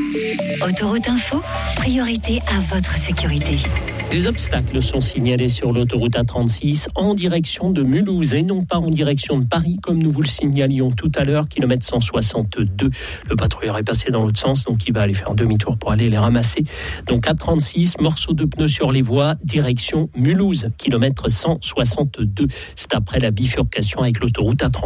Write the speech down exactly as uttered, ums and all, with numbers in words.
Autoroute Info, priorité à votre sécurité. Des obstacles sont signalés sur l'autoroute A trente-six en direction de Mulhouse et non pas en direction de Paris comme nous vous le signalions tout à l'heure, kilomètre cent soixante-deux. Le patrouilleur est passé dans l'autre sens, donc il va aller faire un demi-tour pour aller les ramasser. Donc A trente-six, morceau de pneus sur les voies, direction Mulhouse, kilomètre cent soixante-deux. C'est après la bifurcation avec l'autoroute A trente.